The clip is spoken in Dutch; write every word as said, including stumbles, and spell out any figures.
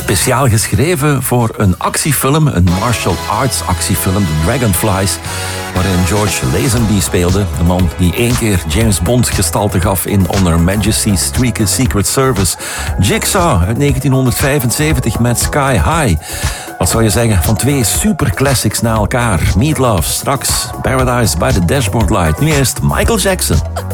Speciaal geschreven voor een actiefilm, een martial arts actiefilm, The Dragonflies, waarin George Lazenby speelde, de man die één keer James Bond gestalte gaf in On Her Majesty's Secret Service. Jigsaw uit negentienhonderdvijfenzeventig met Sky High. Wat zou je zeggen van twee superclassics na elkaar? Meatloaf, straks Paradise by the Dashboard Light. Nu eerst Michael Jackson.